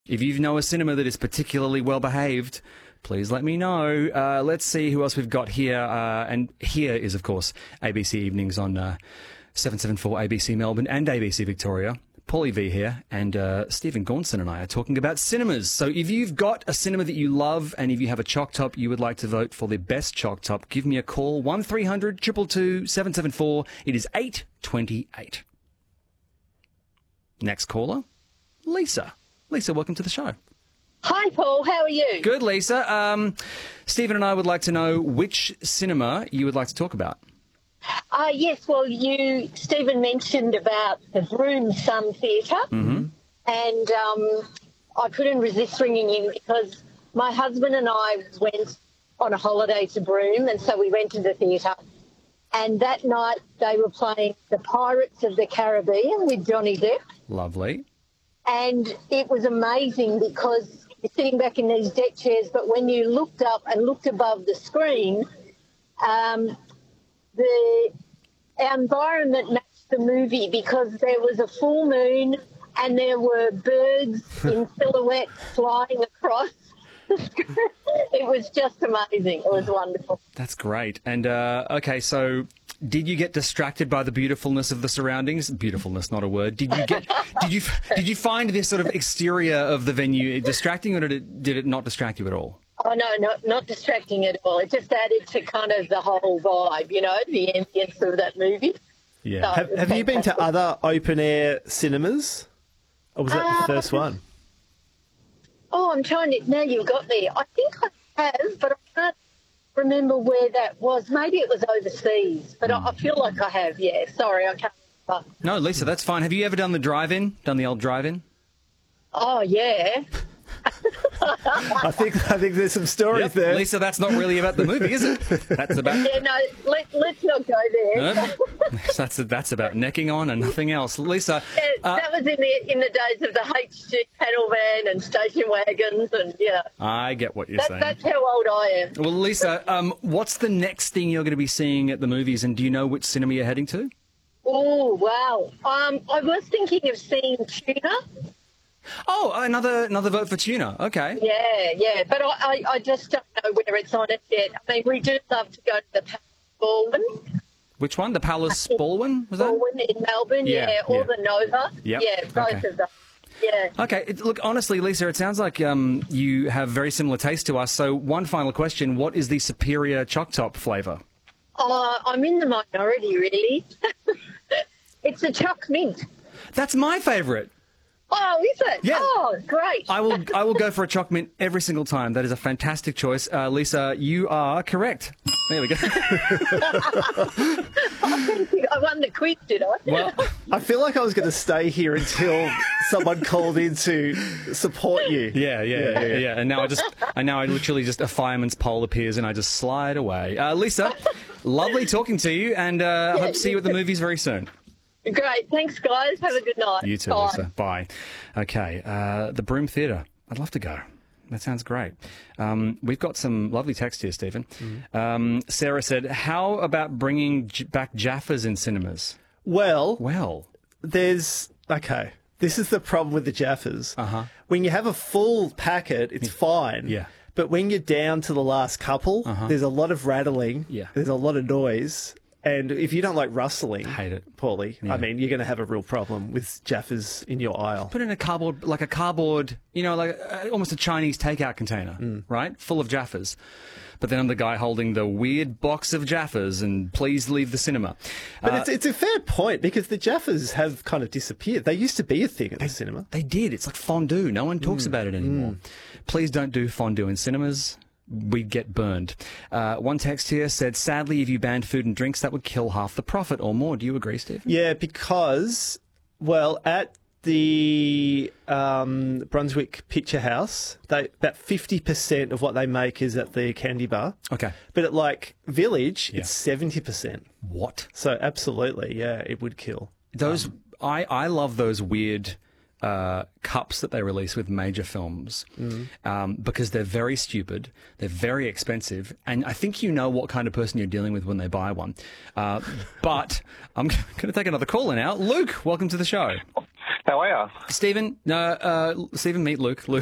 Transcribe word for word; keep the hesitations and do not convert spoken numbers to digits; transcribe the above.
If you know a cinema that is particularly well behaved, please let me know. Uh, let's see who else we've got here. Uh, and here is, of course, A B C Evenings on uh, seven seven four A B C Melbourne and A B C Victoria. Paulie V here, and uh, Stephen Gaunson and I are talking about cinemas. So if you've got a cinema that you love, and if you have a Choc Top you would like to vote for the best Choc Top, give me a call, one three hundred two two two seven seven four. It is eight twenty-eight. Next caller, Lisa. Lisa, welcome to the show. Hi, Paul. How are you? Good, Lisa. Um, Stephen and I would like to know which cinema you would like to talk about. Uh, yes, well, you, Stephen mentioned about the Broome Sun Theatre, Mm-hmm. and um, I couldn't resist ringing in because my husband and I went on a holiday to Broome, and so we went to the theatre. And that night they were playing The Pirates of the Caribbean with Johnny Depp. Lovely. And it was amazing because you're sitting back in these deck chairs, but when you looked up and looked above the screen, um, the environment matched the movie because there was a full moon and there were birds in silhouette flying across the screen. It was just amazing. It was wonderful. That's great. And, uh, okay, so did you get distracted by the beautifulness of the surroundings? Beautifulness, not a word. Did you get? did you did you find this sort of exterior of the venue distracting, or did it did it not distract you at all? Oh, no, not, not distracting at all. It just added to kind of the whole vibe, you know, the ambience of that movie. Yeah. So, Have, have you been to other open-air cinemas? Or was that Um, the first one? Oh, I'm trying to... Now you've got me. I think I have, but I can't remember where that was. Maybe it was overseas, but I, I feel like I have, yeah. Sorry, I can't remember. No, Lisa, that's fine. Have you ever done the drive-in? Done the old drive-in? Oh, yeah. I think I think there's some stories Yep. there. Lisa, that's not really about the movie, is it? That's about... Yeah, no, let, let's not go there. No? that's, that's about necking on and nothing else. Lisa... Yeah, uh, that was in the in the days of the H G panel van and station wagons, and yeah, I get what you're that, saying. that's how old I am. Well, Lisa, um, what's the next thing you're going to be seeing at the movies, and do you know which cinema you're heading to? Oh wow! Um, I was thinking of seeing Tuna. Oh, another another vote for Tuna. Okay. Yeah, yeah, but I, I, I just don't know where it's on it yet. I mean, we do love to go to the Palace Baldwin, Which one? The Palace Baldwin? Was that? Baldwin in Melbourne, Yeah, yeah, or yeah. the Nova. Yep, Yeah, both okay. of them. Yeah. Okay. It, look, honestly, Lisa, it sounds like um, you have very similar taste to us. So, one final question: what is the superior Choc Top flavour? Oh, I'm in the minority, really. It's a choc mint. That's my favourite. Oh, is it? Yeah. Oh, great. I will. I will go for a choc mint every single time. That is a fantastic choice, uh, Lisa. You are correct. There we go. I won the quiz, did I? Well, I feel like I was going to stay here until someone called in to support you. yeah, yeah, yeah, yeah, yeah. And now I just, and now I literally just a fireman's pole appears, and I just slide away. Uh, Lisa, lovely talking to you, and uh, hope to see you at the movies very soon. Great. Thanks, guys. Have a good night. You too, Bye. Lisa. Bye. Okay, uh, the Broome Theatre. I'd love to go. That sounds great. Um, we've got some lovely text here, Stephen. Mm-hmm. Um, Sarah said, how about bringing j- back Jaffas in cinemas? Well, Well, there's... Okay. This is the problem with the Jaffas. Uh-huh. When you have a full packet, it's fine. Yeah. But when you're down to the last couple, Uh-huh. there's a lot of rattling. Yeah. There's a lot of noise. And if you don't like rustling, Hate it. Paulie, Yeah. I mean, you're going to have a real problem with Jaffas in your aisle. put in a cardboard, like a cardboard, you know, like uh, almost a Chinese takeout container, Mm. right? Full of Jaffas. But then I'm the guy holding the weird box of Jaffas and please leave the cinema. But Uh, it's, it's a fair point because the Jaffas have kind of disappeared. They used to be a thing at the cinema. They did. It's like fondue. No one Mm. talks about it anymore. Please don't do fondue in cinemas. We'd get burned. Uh, one text here said, sadly, if you banned food and drinks, that would kill half the profit or more. Do you agree, Steve? Yeah, because, well, at the um, Brunswick Picture House, they about fifty percent of what they make is at the candy bar. Okay. But at, like, Village, Yeah. it's seventy percent. What? So, absolutely, yeah, it would kill. Those I, I love those weird uh, cups that they release with major films um, because they're very stupid, they're very expensive, and I think you know what kind of person you're dealing with when they buy one. Uh, but I'm going to take another caller now. Luke, welcome to the show. How are you? Stephen, no, uh, Stephen, meet Luke. Luke.